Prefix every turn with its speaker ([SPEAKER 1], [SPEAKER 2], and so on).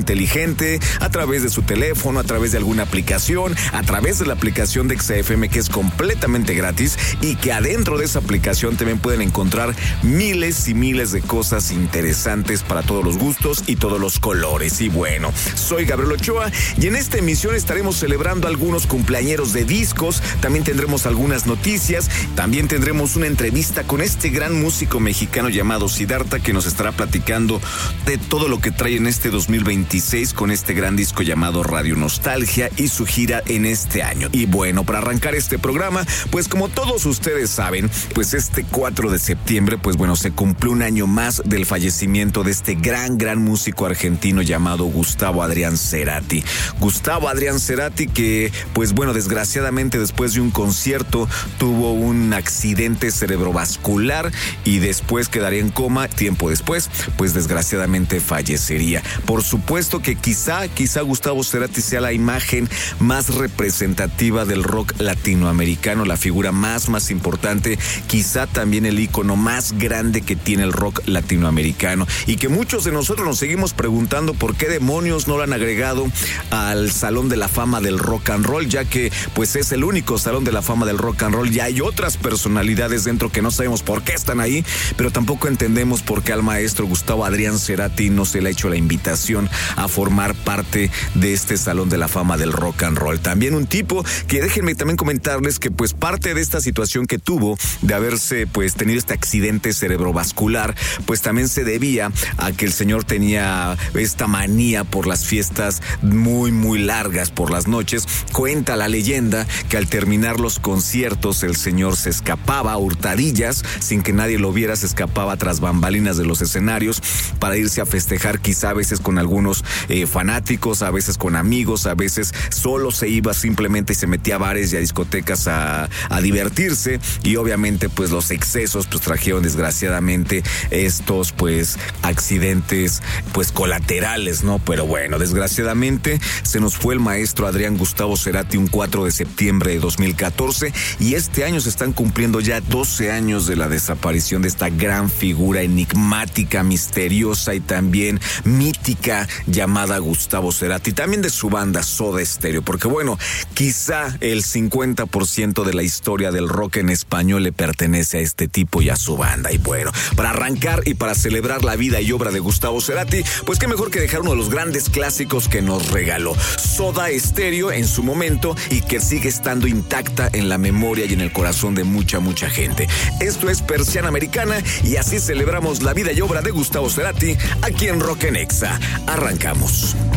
[SPEAKER 1] inteligente, a través de su teléfono, a través de alguna aplicación, a través de la aplicación de XFM, que es completamente gratis y que adentro de esa aplicación también pueden encontrar miles y miles de cosas interesantes para todos los gustos y todos los colores. Y bueno, soy Gabriel Ochoa y en esta emisión estaremos celebrando algunos cumpleañeros de discos, también tendremos algunas noticias, también tendremos una entrevista con este gran músico mexicano llamado Siddhartha, que nos estará platicando de todo lo que trae en este 2026 con este gran disco llamado Radio Nostalgia y su gira en este año. Y bueno, para arrancar este programa, pues como todos ustedes saben, pues este 4 de septiembre, pues bueno, se cumplió un año más del fallecimiento de este gran músico argentino llamado Gustavo Adrián Cerati. Gustavo Adrián Cerati, que pues bueno, desgraciadamente después de un concierto tuvo un accidente cerebrovascular y después quedaría en coma. Tiempo después, pues desgraciadamente fallecería. Por supuesto que quizá Gustavo Cerati sea la imagen más representativa del rock latinoamericano, la figura más importante, quizá también el ícono más grande que tiene el rock latinoamericano, y que muchos de nosotros nos seguimos preguntando por qué demonios no lo han agregado al Salón de la Fama del Rock and Roll, ya que pues es el único Salón de la Fama del Rock and Roll. Ya hay otras personalidades dentro que no sabemos por qué están ahí, pero tampoco entendemos por qué al maestro Gustavo Adrián Cerati no se le ha hecho la invitación a formar parte de este Salón de la Fama del Rock and Roll. También un tipo que, déjenme también comentarles que pues parte de esta situación que tuvo de haberse pues tenido este accidente cerebrovascular, pues también se debía a que el señor tenía esta manía por las fiestas muy largas por las noches. Cuenta la leyenda que al terminar los conciertos el señor se escapaba a hurtadillas sin que nadie lo viera, se escapaba tras bambalinas de los escenarios para irse a festejar, quizá a veces con algunos fanáticos, a veces con amigos, a veces solo se iba simplemente y se metía a bares y a discotecas a divertirse, y obviamente pues los excesos pues trajeron desgraciadamente estos pues accidentes pues colaterales, ¿no? Pero bueno, desgraciadamente se nos fue el maestro Adrián Gustavo Cerati un 4 de septiembre de 2014, y este año se están cumpliendo ya 12 años de la desaparición de esta gran figura enigmática, misteriosa y también mítica llamada Gustavo Cerati, también de su banda Soda Stereo, porque bueno, quizá el 50% de la historia del rock en español le pertenece a este tipo y a su banda. Y bueno, para arrancar y para celebrar la vida y obra de Gustavo Cerati, pues qué mejor que dejar uno de los grandes clásicos que nos regaló, Soda Stereo en su momento, y que sigue estando intacta en la memoria y en el corazón de mucha gente. Esto es Persiana Americana y así celebramos la vida y obra de Gustavo Cerati aquí en Rock en Exa. Arrancamos.